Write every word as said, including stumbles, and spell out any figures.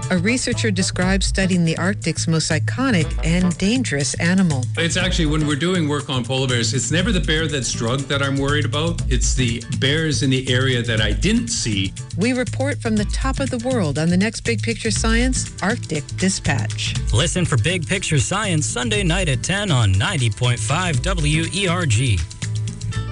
A researcher describes studying the Arctic's most iconic and dangerous animal. It's actually, when we're doing work on polar bears, it's never the bear that's drugged that I'm worried about. It's the bears in the area that I didn't see. We report from the top of the world on the next Big Picture Science Arctic Dispatch. Listen for Big Picture Science Sunday night at ten on ninety point five W E R G.